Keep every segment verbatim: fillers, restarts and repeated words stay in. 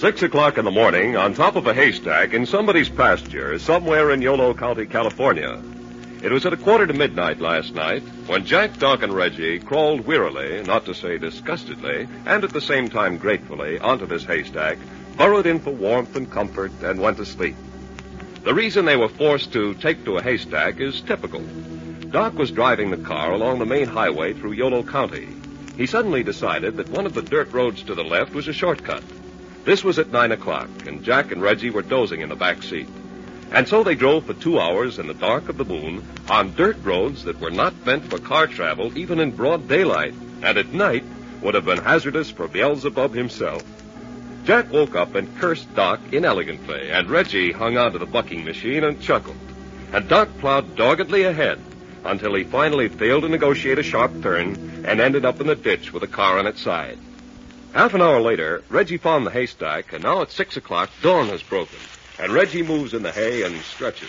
Six o'clock in the morning, on top of a haystack in somebody's pasture, somewhere in Yolo County, California. It was at a quarter to midnight last night when Jack, Doc, and Reggie crawled wearily, not to say disgustedly, and at the same time gratefully, onto this haystack, burrowed in for warmth and comfort, and went to sleep. The reason they were forced to take to a haystack is typical. Doc was driving the car along the main highway through Yolo County. He suddenly decided that one of the dirt roads to the left was a shortcut. This was at nine o'clock, and Jack and Reggie were dozing in the back seat. And so they drove for two hours in the dark of the moon on dirt roads that were not meant for car travel even in broad daylight, and at night would have been hazardous for Beelzebub himself. Jack woke up and cursed Doc inelegantly, and Reggie hung onto the bucking machine and chuckled. And Doc plowed doggedly ahead until he finally failed to negotiate a sharp turn and ended up in the ditch with a car on its side. Half an hour later, Reggie found the haystack, and now at six o'clock, dawn has broken, and Reggie moves in the hay and stretches.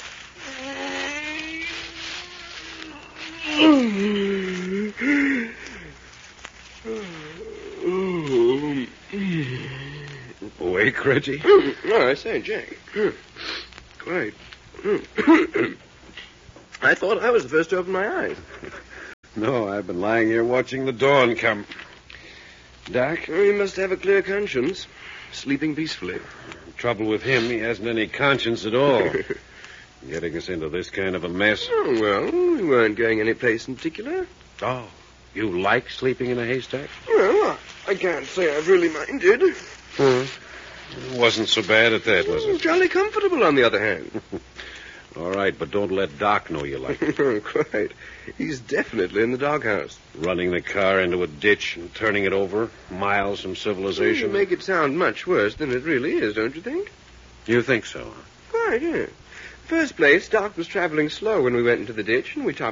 Awake, Reggie? Oh, I say, Jack. Quite. I thought I was the first to open my eyes. No, I've been lying here watching the dawn come. Doc? Oh, he must have a clear conscience. Sleeping peacefully. Trouble with him, he hasn't any conscience at all. Getting us into this kind of a mess. Oh, well, we weren't going any place in particular. Oh, you like sleeping in a haystack? Well, I can't say I've really minded. Hmm. It wasn't so bad at that, was it? Jolly comfortable, on the other hand. All right, but don't let Doc know you like it. Oh, quite. He's definitely in the doghouse. Running the car into a ditch and turning it over, miles from civilization. You make it sound much worse than it really is, don't you think? You think so? Quite, yeah. First place, Doc was traveling slow when we went into the ditch, and we topped